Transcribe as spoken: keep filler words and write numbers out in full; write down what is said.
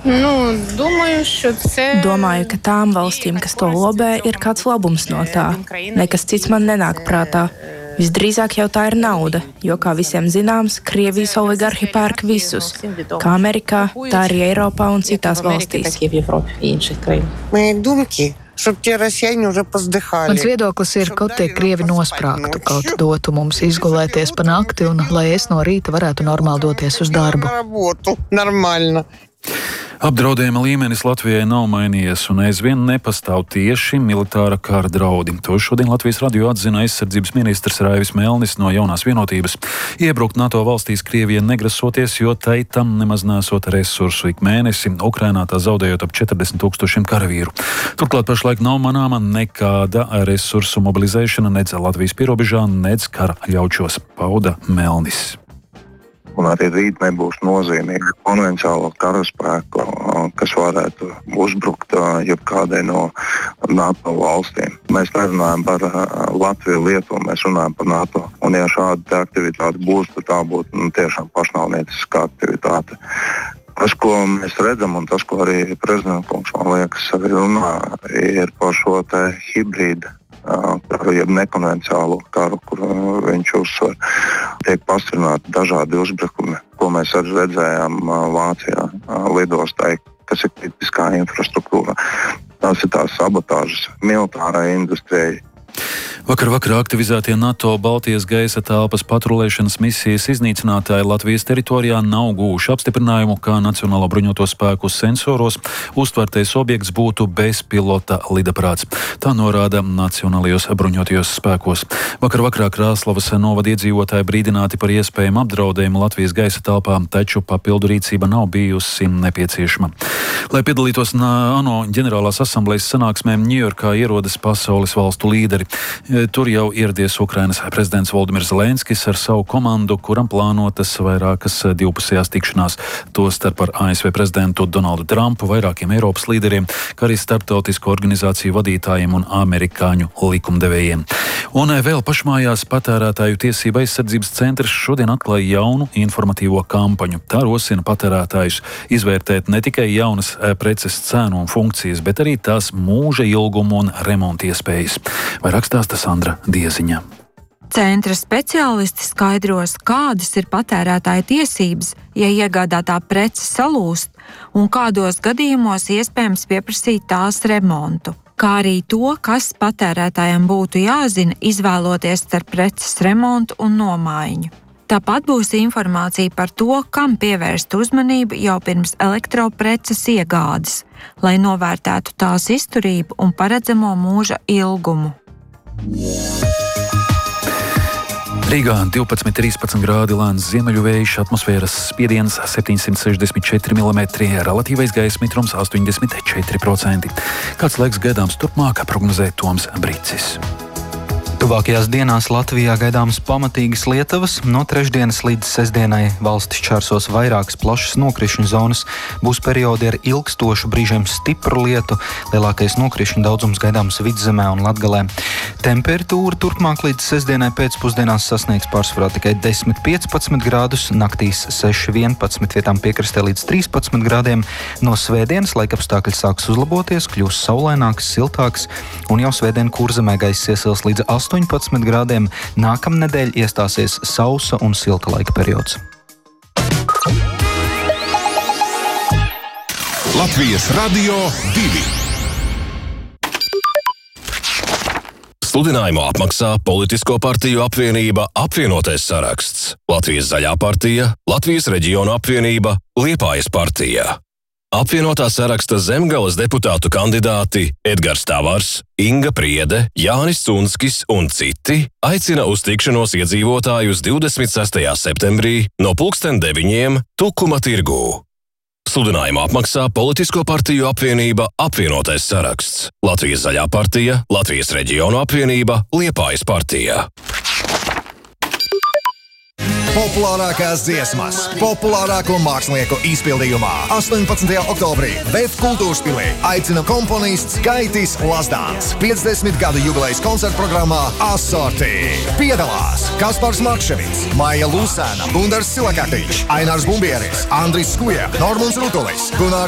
Nu, domāju, Domāju, ka tām valstīm, kas to lobē, ir kāds labums no tā. Nekas cits man nenāk prātā. Visdrīzāk jau tā ir nauda, jo, kā visiem zināms, Krievijas oligarhi pērk visus. Kā Amerikā, tā arī Eiropā un citās valstīs. Mans viedoklis ir, kaut tie Krievi nosprāgtu, kaut dotu mums izgulēties pa nakti un lai es no rīta varētu normāli doties uz darbu. Apdraudējuma līmenis Latvijai nav mainījies un aizvien nepastāv tieši militāra kara draudi. To šodien Latvijas radio atzina aizsardzības ministrs Raivis Melnis no Jaunās vienotības. Iebrukt NATO valstīs Krievija negrasoties, jo tai tam nemaz nesot resursu ik mēnesi, Ukrainā tā zaudējot ap četrdesmit tūkstošiem karavīru. Turklāt pašlaik nav manāma nekāda resursu mobilizēšana nec Latvijas pierobežā, nec kara ļaučos, pauda Melnis. Un arī rīt nebūs nozīmīga konvencionāla karaspēka, kas varētu uzbrukt jebkādai no NATO valstīm. Mēs nerunājam par Latviju, Lietuvu, mēs runājam par NATO. Un ja šāda aktivitāte būs, tad tā būtu nu, tiešām pašnāvnieciska aktivitāte. Tas, ko mēs redzam, un tas, ko arī prezidents kungs, man liekas, arī runā, ir par šo te hibrīdu karu, jeb nekonvenciālu karu, kur viņš uzsver. Tiek pastrināti dažādi uzbrukumi, ko mēs arī redzējām Vācijā lidostai, kas ir kritiskā infrastruktūra. Tās ir tās sabotāžas militārai industrijai. Vakar vakarā aktivizētie NATO Baltijas gaisa telpas patrulēšanas misijas iznīcinātāji Latvijas teritorijā nav gūši apstiprinājumu, kā Nacionālo bruņoto spēku sensoros uztvertais objekts būtu bezpilota lidaprāts. Tā norāda Nacionālajos bruņotajos spēkos. Vakar vakarā Krāslavas novada iedzīvotāji brīdināti par iespējamu apdraudējumu Latvijas gaisa telpām, taču papildu rīcība nav bijusi nepieciešama. Lai piedalītos ANO ģenerālās asamblejas sanāksmēm Ņujorkā ierodas pasaules valstu līderi. Tur jau ieradies Ukrainas prezidents Voldimirs Zelenskis ar savu komandu, kuram plānotas vairākas divpusējās tikšanās, tostarp ar A S V prezidentu Donaldu Trumpu, vairākiem Eiropas līderiem, kā arī starptautisko organizāciju vadītājiem un amerikāņu likumdevējiem. Un vēl pašmājās patērētāju tiesība aizsardzības centrs šodien atklāja jaunu informatīvo kampaņu. Tā rosina patērētājus izvērtēt ne tikai jaunas preces cēnu un funkcijas, bet arī tās mūža ilgumu un remonta iespējas. Vairāk stāsta Sandra Dieziņa. Centra speciālisti skaidros, kādas ir patērētāja tiesības, ja iegādātā prece salūst, un kādos gadījumos iespējams pieprasīt tās remontu, kā arī to, kas patērētājiem būtu jāzina, izvēloties starp preces remontu un nomaiņu. Tāpat būs informācija par to, kam pievērst uzmanību jau pirms elektropreces iegādes, lai novērtētu tās izturību un paredzamo mūža ilgumu. Rīgā divpadsmit trīspadsmit grādi lēns ziemeļu vējš, atmosfēras spiediens septiņsimt sešdesmit četri milimetri, relatīvais gaisa mitrums astoņdesmit četri procenti. Kāds laiks gaidāms turpmāk, prognozē Toms Bricis. Tuvākajās dienās Latvijā gaidāmas pamatīgas lietavas. No trešdienas līdz sestdienai valstis čārsos vairākas plašas nokrišņu zonas. Būs periodi ar ilgstošu, brīžiem stipru lietu. Lielākais nokrišņu daudzums gaidāms Vidzemē un Latgalē. Temperatūra turpmāk līdz sestdienai pēcpusdienās sasniegs pārsvarā tikai desmit piecpadsmit grādus, naktīs seši vienpadsmit, vietām piekrastē līdz trīspadsmit grādiem. No svētdienas laikapstākļi sāks uzlaboties, kļūs saulaināks, siltāks, un jau svētdien Kurzemē gaiss iesils līdz astoņpadsmit grādiem. Nākamnedēļ iestāsies sausa un silta laika periods. Latvijas Radio divi. Sludinājumu apmaksā Politisko partiju apvienība Apvienotais saraksts, Latvijas Zaļā partija, Latvijas Reģionu apvienība, Liepājas partija. Apvienotā saraksta Zemgales deputātu kandidāti Edgars Tavars, Inga Priede, Jānis Cunskis un citi aicina uz tikšanos iedzīvotājus divdesmit sestajā septembrī no pulksten deviņiem Tukuma tirgū. Sludinājumu apmaksā Politisko partiju apvienība Apvienotais saraksts, Latvijas Zaļā partija, Latvijas Reģionu apvienība, Liepājas partija. Populārākās dziesmas, populārāko mākslinieku izpildījumā. astoņpadsmitajā oktobrī V E F kultūras pilī aicina komponists Gaitis Lazdāns. piecdesmit gadu jubilejas koncerta programmā Assorti. Piedalās Kaspars Markševits, Maija Lūsēna, Gundars Silakatīšs, Ainārs Bumbieris, Andris Skuja, Normunds Rutulis, Gunārs